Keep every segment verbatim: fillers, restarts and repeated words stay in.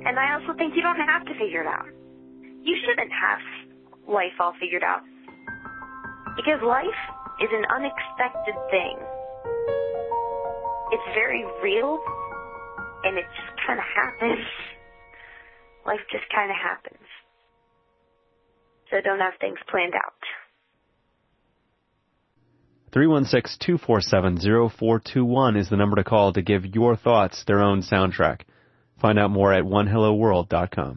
And I also think you don't have to figure it out. You shouldn't have life all figured out. Because life is an unexpected thing. It's very real, and it just kind of happens. Life just kind of happens. So don't have things planned out. three one six, two four seven, zero four two one is the number to call to give your thoughts their own soundtrack. Find out more at one hello world dot com.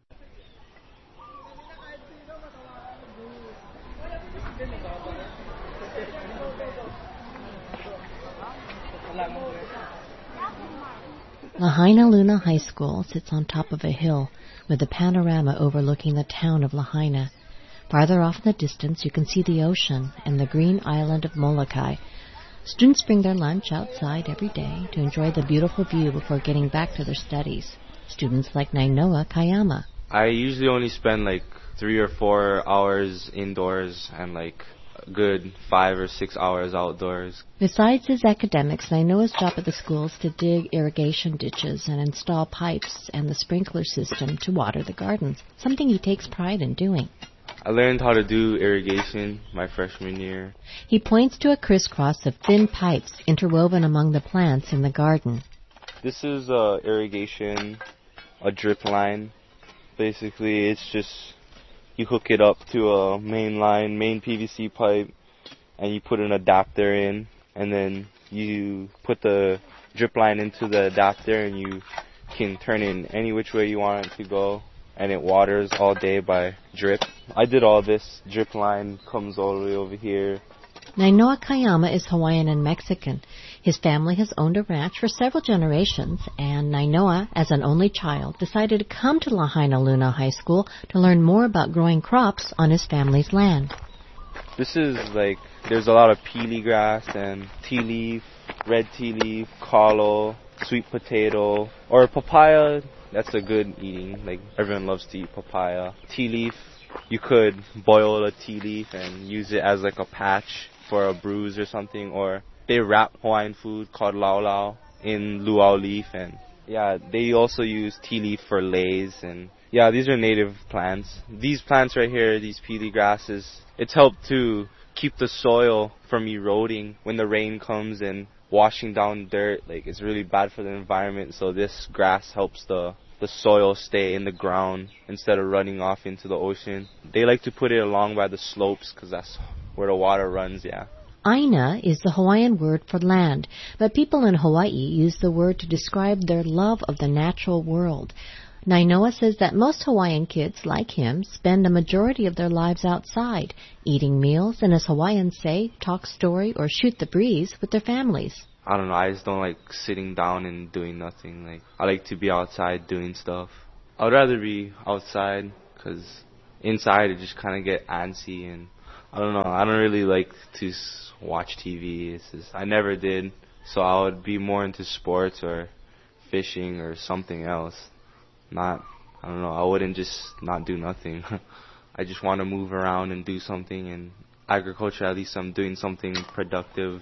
Lahaina Luna High School sits on top of a hill with a panorama overlooking the town of Lahaina. Farther off in the distance, you can see the ocean and the green island of Molokai. Students bring their lunch outside every day to enjoy the beautiful view before getting back to their studies. Students like Nainoa Kayama. I usually only spend like three or four hours indoors and like a good five or six hours outdoors. Besides his academics, Nainoa's job at the school is to dig irrigation ditches and install pipes and the sprinkler system to water the gardens, something he takes pride in doing. I learned how to do irrigation my freshman year. He points to a crisscross of thin pipes interwoven among the plants in the garden. This is uh, irrigation, a drip line. Basically, it's just you hook it up to a main line, main P V C pipe, and you put an adapter in, and then you put the drip line into the adapter, and you can turn it in any which way you want it to go. And it waters all day by drip. I did all this. Drip line comes all the way over here. Nainoa Kayama is Hawaiian and Mexican. His family has owned a ranch for several generations, and Nainoa, as an only child, decided to come to Lahaina Luna High School to learn more about growing crops on his family's land. This is like, there's a lot of pili grass and tea leaf, red tea leaf, kalo, sweet potato, or papaya. That's a good eating. Like, everyone loves to eat papaya. Tea leaf, you could boil a tea leaf and use it as like a patch for a bruise or something. Or they wrap Hawaiian food called laulau in luau leaf. And yeah, they also use tea leaf for leis. And yeah, these are native plants. These plants right here, these pili grasses, it's helped to keep the soil from eroding when the rain comes and washing down dirt. Like, it's really bad for the environment, so this grass helps the the soil stay in the ground instead of running off into the ocean. They like to put it along by the slopes because that's where the water runs. Yeah. Aina is the Hawaiian word for land, but people in Hawaii use the word to describe their love of the natural world. Nainoa says that most Hawaiian kids, like him, spend a majority of their lives outside, eating meals and, as Hawaiians say, talk story or shoot the breeze with their families. I don't know, I just don't like sitting down and doing nothing. Like, I like to be outside doing stuff. I would rather be outside because inside I just kind of get antsy, and I don't know, I don't really like to watch T V. It's just, I never did, so I would be more into sports or fishing or something else. Not, I don't know, I wouldn't just not do nothing. I just want to move around and do something, and agriculture, at least I'm doing something productive.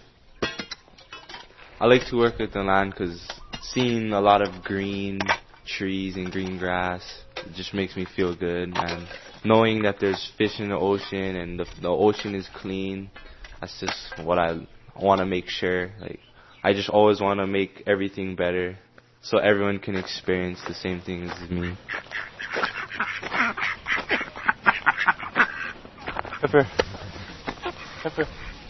I like to work with the land because seeing a lot of green trees and green grass, it just makes me feel good. And knowing that there's fish in the ocean and the, the ocean is clean, that's just what I want to make sure. Like, I just always want to make everything better so everyone can experience the same thing as me. Pepper. Pepper.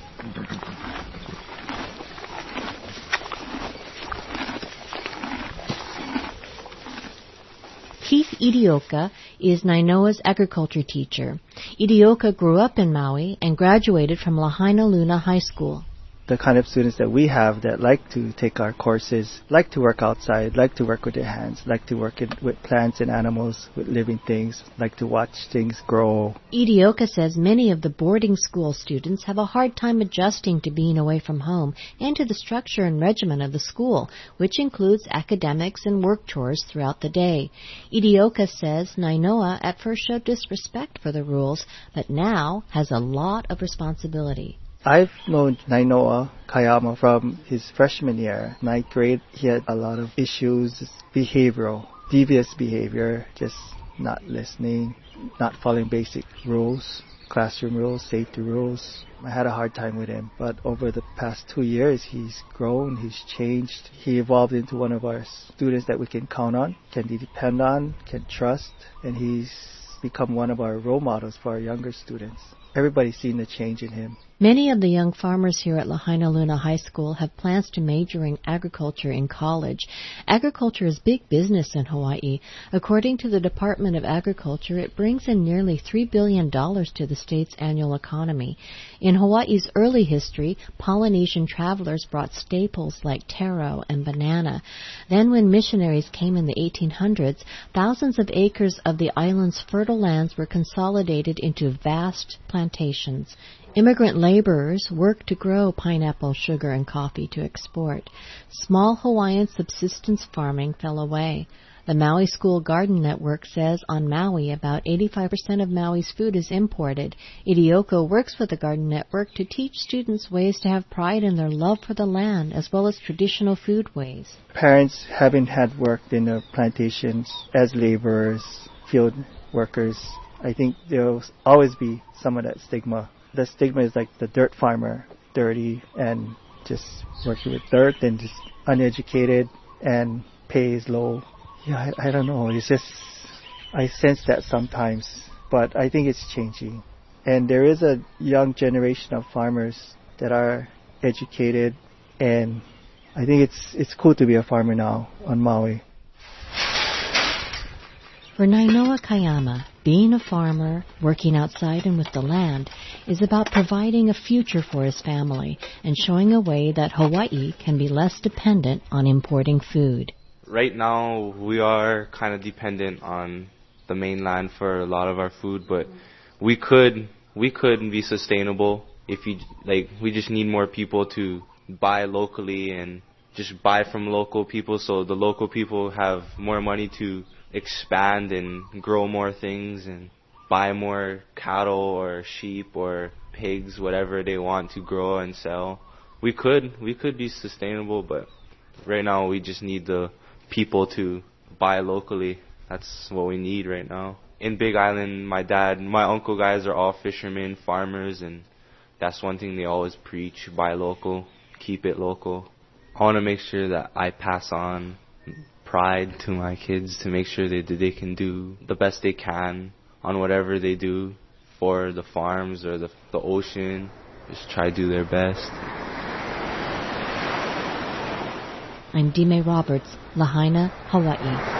Keith Idioka is Nainoa's agriculture teacher. Idioka grew up in Maui and graduated from Lahaina Luna High School. The kind of students that we have that like to take our courses, like to work outside, like to work with their hands, like to work in, with plants and animals, with living things, like to watch things grow. Idioka says many of the boarding school students have a hard time adjusting to being away from home and to the structure and regimen of the school, which includes academics and work chores throughout the day. Idioka says Nainoa at first showed disrespect for the rules, but now has a lot of responsibility. I've known Nainoa Kayama from his freshman year. Ninth grade, he had a lot of issues, behavioral. devious behavior, just not listening, not following basic rules, classroom rules, safety rules. I had a hard time with him, but over the past two years, he's grown, he's changed. He evolved into one of our students that we can count on, can depend on, can trust, and he's become one of our role models for our younger students. Everybody's seen the change in him. Many of the young farmers here at Lahaina Luna High School have plans to major in agriculture in college. Agriculture is big business in Hawaii. According to the Department of Agriculture, it brings in nearly three billion dollars to the state's annual economy. In Hawaii's early history, Polynesian travelers brought staples like taro and banana. Then when missionaries came in the eighteen hundreds, thousands of acres of the island's fertile lands were consolidated into vast plantations. Immigrant laborers worked to grow pineapple, sugar, and coffee to export. Small Hawaiian subsistence farming fell away. The Maui School Garden Network says on Maui about eighty-five percent of Maui's food is imported. Idioko works with the Garden Network to teach students ways to have pride in their love for the land as well as traditional food ways. Parents haven't had worked in the plantations as laborers, field workers. I think there will always be some of that stigma. The stigma is like the dirt farmer, dirty and just working with dirt and just uneducated and pays low. Yeah, I, I don't know. It's just, I sense that sometimes, but I think it's changing. And there is a young generation of farmers that are educated, and I think it's it's cool to be a farmer now on Maui. For Nainoa Kayama, being a farmer, working outside and with the land, is about providing a future for his family and showing a way that Hawaii can be less dependent on importing food. Right now, we are kind of dependent on the mainland for a lot of our food, but we could we could be sustainable if you like. We just need more people to buy locally and just buy from local people, so the local people have more money to expand and grow more things and buy more cattle or sheep or pigs, whatever they want to grow and sell. We could we could be sustainable, but right now we just need the people to buy locally. That's what we need right now. In Big Island, my dad, my uncle guys are all fishermen, farmers, and that's one thing they always preach: buy local, keep it local. I want to make sure that I pass on pride to my kids, to make sure that they can do the best they can on whatever they do for the farms or the, the ocean. Just try to do their best. I'm Dime Roberts, Lahaina, Hawaii.